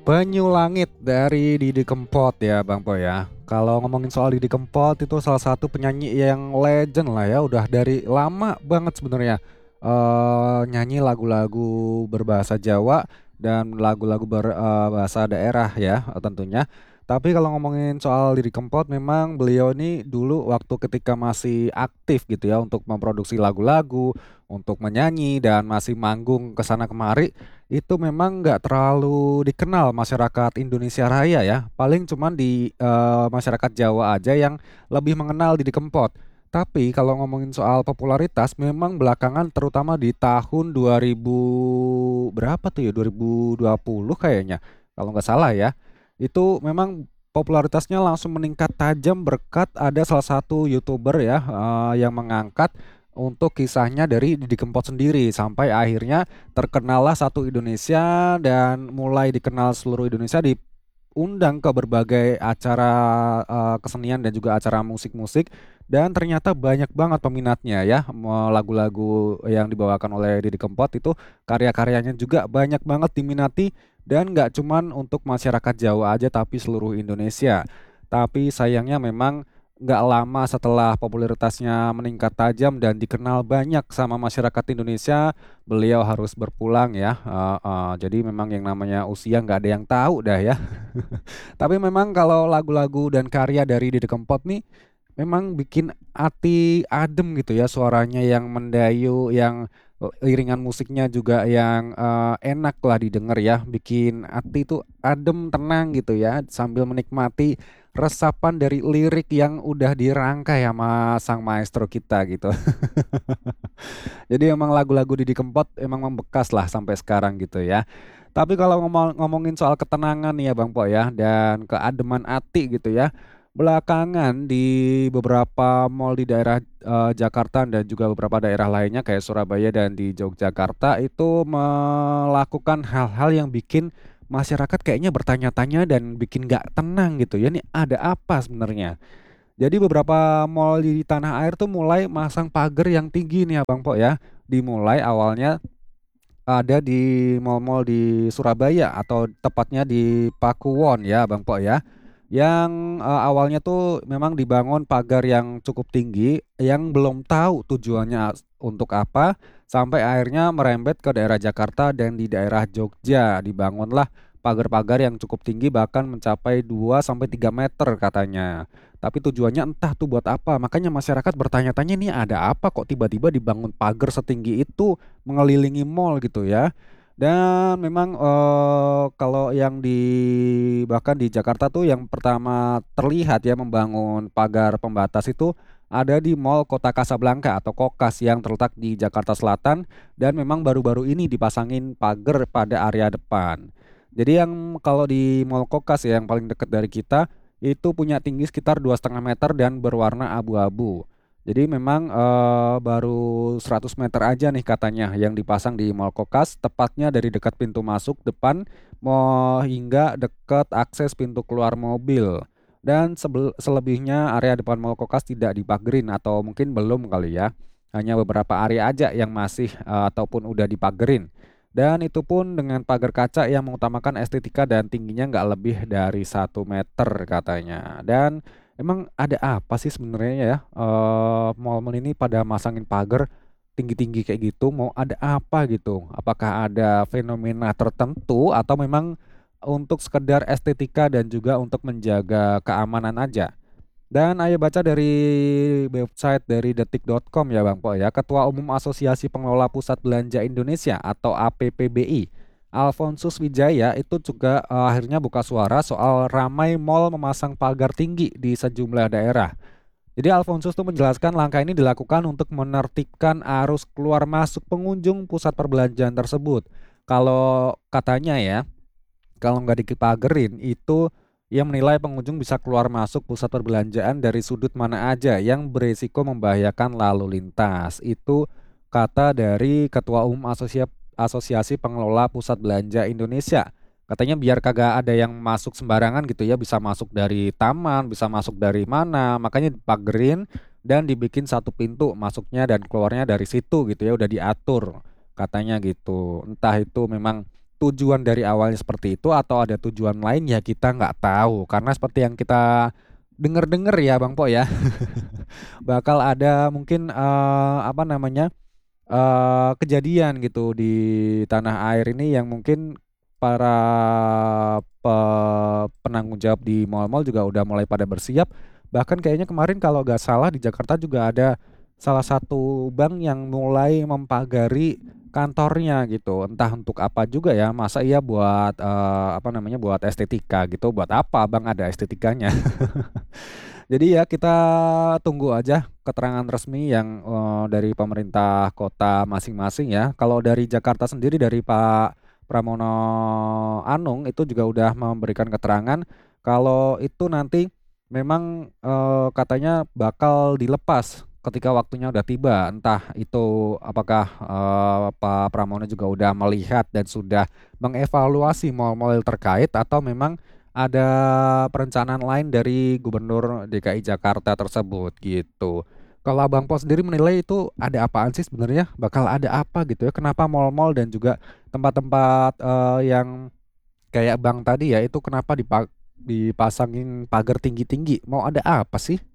Penyulangit dari Didi Kempot ya Bang Boy ya. Kalau ngomongin soal Didi Kempot itu salah satu penyanyi yang legend lah ya, udah dari lama banget sebenarnya, nyanyi lagu-lagu berbahasa Jawa dan lagu-lagu bahasa daerah ya, tentunya. Tapi kalau ngomongin soal Didi Kempot memang beliau ini dulu waktu ketika masih aktif gitu ya untuk memproduksi lagu-lagu, untuk menyanyi dan masih manggung ke sana kemari, itu memang nggak terlalu dikenal masyarakat Indonesia Raya ya, paling cuman di, masyarakat Jawa aja yang lebih mengenal Didi Kempot. Tapi kalau ngomongin soal popularitas memang belakangan terutama di tahun 2000 berapa tuh ya, 2020 kayaknya, kalau nggak salah ya. Itu memang popularitasnya langsung meningkat tajam berkat ada salah satu YouTuber ya, yang mengangkat untuk kisahnya dari Didi Kempot sendiri, sampai akhirnya terkenallah satu Indonesia dan mulai dikenal seluruh Indonesia, diundang ke berbagai acara, kesenian dan juga acara musik-musik, dan ternyata banyak banget peminatnya ya, lagu-lagu yang dibawakan oleh Didi Kempot itu karya-karyanya juga banyak banget diminati dan nggak cuman untuk masyarakat Jawa aja tapi seluruh Indonesia. Tapi sayangnya memang nggak lama setelah popularitasnya meningkat tajam dan dikenal banyak sama masyarakat Indonesia, beliau harus berpulang ya, heeh. Jadi memang yang namanya usia nggak ada yang tahu dah ya. Tapi memang kalau lagu-lagu dan karya dari Didi Kempot nih, memang bikin hati adem gitu ya, suaranya yang mendayu, yang iringan musiknya juga yang, enak lah didengar ya, bikin hati itu adem, tenang gitu ya, sambil menikmati resapan dari lirik yang udah dirangkai sama sang maestro kita gitu. Jadi emang lagu-lagu Didi Kempot emang membekas lah sampai sekarang gitu ya. Tapi kalau ngomongin soal ketenangan nih ya Bang Po ya, dan keademan hati gitu ya, belakangan di beberapa mall di daerah, Jakarta dan juga beberapa daerah lainnya kayak Surabaya dan di Yogyakarta itu melakukan hal-hal yang bikin masyarakat kayaknya bertanya-tanya dan bikin nggak tenang gitu ya, nih ada apa sebenarnya? Jadi beberapa mall di tanah air tuh mulai masang pagar yang tinggi nih Abang Po ya. Dimulai awalnya ada di mall-mall di Surabaya atau tepatnya di Pakuwon ya Bang Po ya. Yang, awalnya tuh memang dibangun pagar yang cukup tinggi yang belum tahu tujuannya untuk apa, sampai akhirnya merembet ke daerah Jakarta dan di daerah Jogja dibangunlah pagar-pagar yang cukup tinggi bahkan mencapai 2 sampai 3 meter katanya. Tapi tujuannya entah tuh buat apa, makanya masyarakat bertanya-tanya, "Nih ada apa kok tiba-tiba dibangun pagar setinggi itu mengelilingi mall?" Gitu ya. Dan memang, kalau yang bahkan di Jakarta tuh yang pertama terlihat ya membangun pagar pembatas itu ada di Mall Kota Kasablanka atau Kokas yang terletak di Jakarta Selatan dan memang baru-baru ini dipasangin pagar pada area depan. Jadi yang kalau di Mall Kokas ya yang paling dekat dari kita, itu punya tinggi sekitar 2,5 meter dan berwarna abu-abu. Jadi memang, baru 100 meter aja nih katanya yang dipasang di Mall Kokas, tepatnya dari dekat pintu masuk depan hingga dekat akses pintu keluar mobil. Dan selebihnya area depan Mall Kokas tidak dipagerin atau mungkin belum kali ya. Hanya beberapa area aja yang masih, ataupun udah dipagerin. Dan itu pun dengan pagar kaca yang mengutamakan estetika dan tingginya nggak lebih dari 1 meter katanya. Dan emang ada apa sih sebenarnya ya, mall-mall ini pada masangin pagar tinggi-tinggi kayak gitu, mau ada apa gitu? Apakah ada fenomena tertentu atau memang untuk sekedar estetika dan juga untuk menjaga keamanan aja? Dan ayo baca dari website dari detik.com ya Bang Po ya, Ketua Umum Asosiasi Pengelola Pusat Belanja Indonesia atau APPBI, Alfonsus Wijaya itu juga, akhirnya buka suara soal ramai mall memasang pagar tinggi di sejumlah daerah. Jadi Alfonsus tuh menjelaskan langkah ini dilakukan untuk menertibkan arus keluar masuk pengunjung pusat perbelanjaan tersebut. Kalau katanya ya, kalau nggak dipagerin itu ia menilai pengunjung bisa keluar masuk pusat perbelanjaan dari sudut mana aja yang beresiko membahayakan lalu lintas. Itu kata dari Ketua Umum Asosiasi Pengelola Pusat Belanja Indonesia. Katanya biar kagak ada yang masuk sembarangan gitu ya, bisa masuk dari taman, bisa masuk dari mana, makanya dipagerin dan dibikin satu pintu masuknya dan keluarnya dari situ gitu ya, udah diatur katanya gitu. Entah itu memang tujuan dari awalnya seperti itu atau ada tujuan lain ya kita nggak tahu. Karena seperti yang kita denger-denger ya Bang Po ya, bakal ada mungkin, apa namanya, kejadian gitu di tanah air ini yang mungkin para penanggung jawab di mal-mal juga udah mulai pada bersiap. Bahkan kayaknya kemarin kalau nggak salah di Jakarta juga ada salah satu bank yang mulai mempagari kantornya gitu. Entah untuk apa juga ya, masa iya buat, apa namanya, buat estetika gitu, buat apa Bang ada estetikanya. Jadi ya kita tunggu aja keterangan resmi yang, dari pemerintah kota masing-masing ya. Kalau dari Jakarta sendiri dari Pak Pramono Anung itu juga udah memberikan keterangan kalau itu nanti memang, katanya bakal dilepas ketika waktunya udah tiba. Entah itu apakah, Pak Pramono juga udah melihat dan sudah mengevaluasi mal-mal terkait atau memang ada perencanaan lain dari Gubernur DKI Jakarta tersebut gitu. Kalau Abang Pos sendiri menilai itu ada apaan sih sebenarnya? Bakal ada apa gitu ya? Kenapa mal-mal dan juga tempat-tempat, yang kayak bank tadi ya, itu kenapa dipasangin pagar tinggi-tinggi? Mau ada apa sih?